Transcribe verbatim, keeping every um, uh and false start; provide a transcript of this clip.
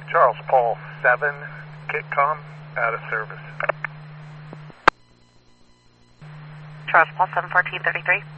Charles Paul seven, Kitcom, out of service. Charles Paul seven fourteen thirty-three.